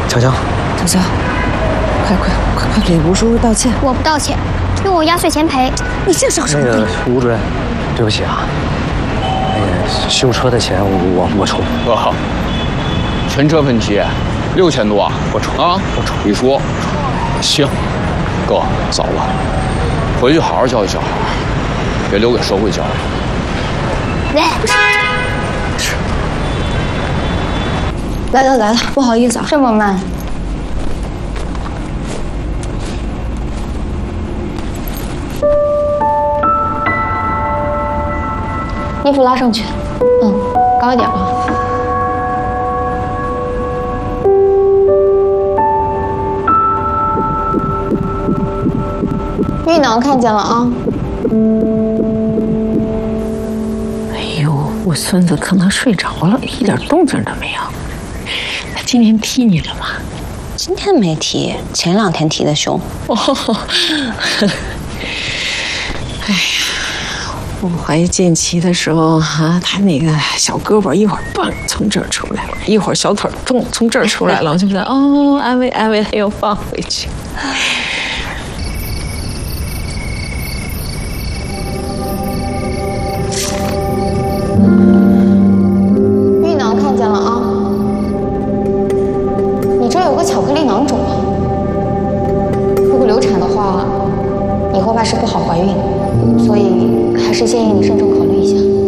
强强， 强强，快给吴叔叔道歉！ 我不道歉，用我压岁钱赔。 你这是什么病？ 吴主任，对不起啊，那个修车的钱我出。 哥，全车分期6000多啊， 我出啊， 我出。 你说，行，哥，早了，回去好好教育小孩，别留给社会教育。 来了，不好意思啊， 这么慢。衣服拉上去，高一点啊。玉囊看见了啊。 哎呦，我孙子可能睡着了，一点动静都没有。他今天踢你了吗？ 今天没踢，前2天踢的凶。 哦，哎呀，我怀疑建奇的时候啊，他那个小胳膊一会儿蹦从这儿出来了，一会儿小腿从这儿出来了，我就觉得哦，安慰安慰他，又放回去。 玉囊看见了啊。你这有个巧克力囊肿啊，如果流产的话，以后怕是不好怀孕，所以还是建议你慎重考虑一下。